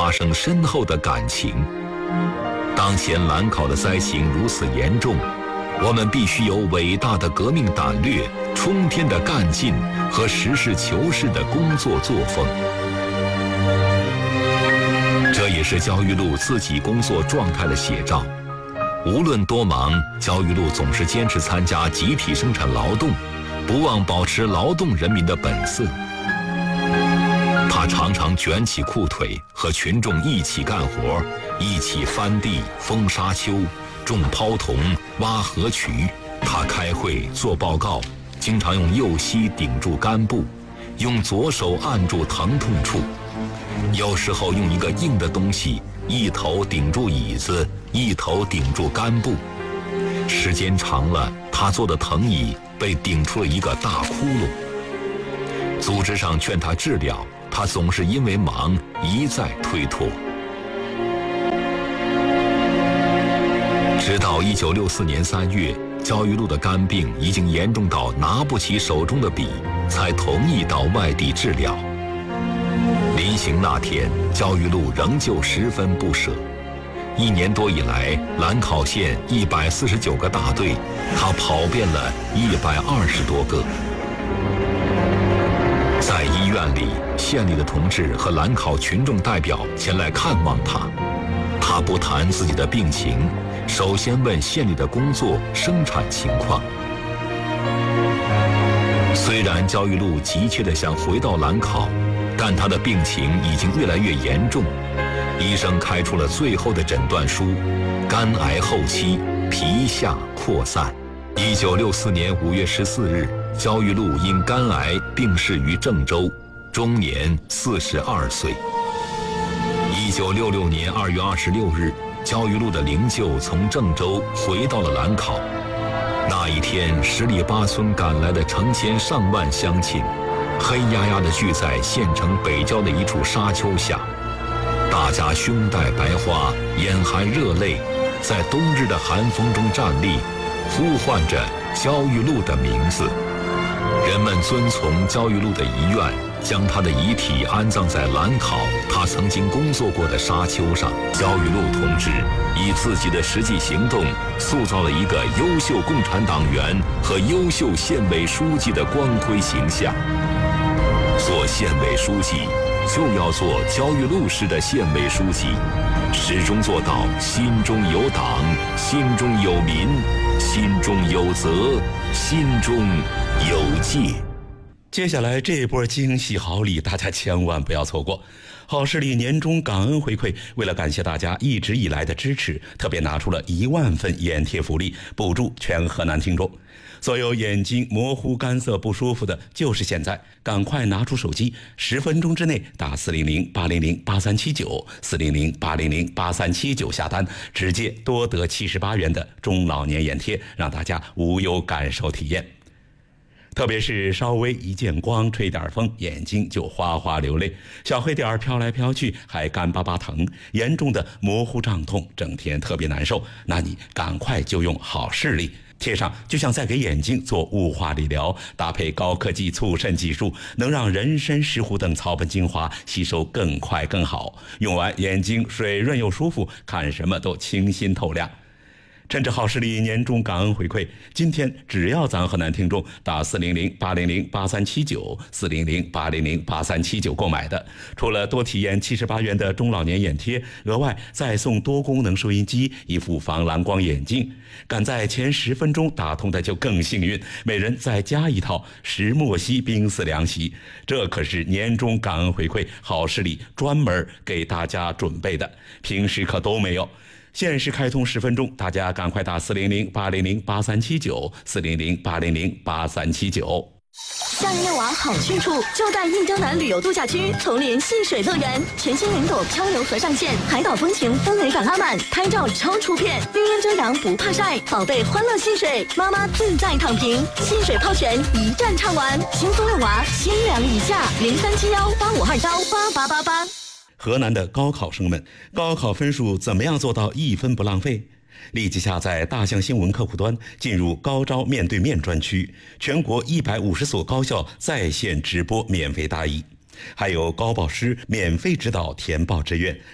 发生深厚的感情。当前兰考的灾情如此严重，我们必须有伟大的革命胆略、冲天的干劲和实事求是的工作作风。这也是焦裕禄自己工作状态的写照。无论多忙，焦裕禄总是坚持参加集体生产劳动，不忘保持劳动人民的本色。他常常卷起裤腿，和群众一起干活，一起翻地、封沙丘、种泡桐、挖河渠。他开会做报告，经常用右膝顶住杆部，用左手按住疼痛处，有时候用一个硬的东西一头顶住椅子，一头顶住杆部。时间长了，他坐的藤椅被顶出了一个大窟窿。组织上劝他治疗，他总是因为忙一再推脱。直到1964年3月，焦裕禄的肝病已经严重到拿不起手中的笔，才同意到外地治疗。临行那天，焦裕禄仍旧十分不舍。1年多以来，兰考县149个大队，他跑遍了120多个。在医院里，县里的同志和兰考群众代表前来看望他。他不谈自己的病情，首先问县里的工作生产情况。虽然焦裕禄急切地想回到兰考，但他的病情已经越来越严重。医生开出了最后的诊断书：肝癌后期，皮下扩散。1964年5月14日，焦裕禄因肝癌病逝于郑州，终年42岁。1966年2月26日，焦裕禄的灵柩从郑州回到了兰考。那一天，10里8村赶来的成千上万乡亲，黑压压地聚在县城北郊的一处沙丘下，大家胸带白花，眼含热泪，在冬日的寒风中站立，呼唤着焦裕禄的名字。人们遵从焦裕禄的遗愿，将他的遗体安葬在兰考他曾经工作过的沙丘上。焦裕禄同志以自己的实际行动，塑造了一个优秀共产党员和优秀县委书记的光辉形象。做县委书记就要做焦裕禄式的县委书记，始终做到心中有党，心中有民，心中有责，心中有戒。 接下来这波惊喜好礼，大家千万不要错过。好视力年终感恩回馈，为了感谢大家一直以来的支持，特别拿出了1万份眼贴福利，补助全河南听众。所有眼睛模糊干涩不舒服的，就是现在，赶快拿出手机，10分钟之内打400-800-8379，400-800-8379下单，直接多得78元的中老年眼贴，让大家无忧感受体验。特别是稍微一见光，吹点风，眼睛就哗哗流泪，小黑点飘来飘去，还干巴巴疼，严重的模糊胀痛，整天特别难受。那你赶快就用好视力贴上，就像在给眼睛做雾化理疗，搭配高科技促渗技术，能让人参、石斛等草本精华吸收更快更好，用完眼睛水润又舒服，看什么都清新透亮。趁着好视力年终感恩回馈，今天只要咱河南听众打400-800-8379， 400-800-8379购买的，除了多体验78元的中老年眼贴，额外再送多功能收音机、一副防蓝光眼镜。赶在前10分钟打通的就更幸运，每人再加一套石墨烯冰丝凉席。这可是年终感恩回馈，好视力专门给大家准备的，平时可都没有。限时开通10分钟，大家赶快打400-800-8379， 400-800-8379。 夏日夜晚好去处就在益州南旅游度假区丛林戏水乐园，全新云朵漂流河上线，海岛风情氛围感拉满，拍照超出片，绿荫遮阳不怕晒，宝贝欢乐戏水，妈妈自在躺平，戏水泡泉一站唱完，轻松遛娃，先凉一下，037185218888。 河南的高考生们，高考分数怎么样做到1分不浪费？立即下载大象新闻客户端，进入高招面对面专区，全国150所高校在线直播免费答疑，还有高报师免费指导填报志愿，